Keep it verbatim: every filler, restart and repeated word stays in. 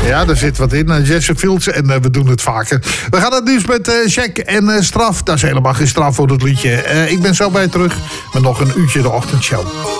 Ja, daar zit wat in. Uh, Jesse Fields en uh, we doen het vaker. We gaan het nieuws met uh, Jack en uh, straf. Dat is helemaal geen straf voor het liedje. Uh, ik ben zo bij je terug met nog een uurtje de ochtendshow.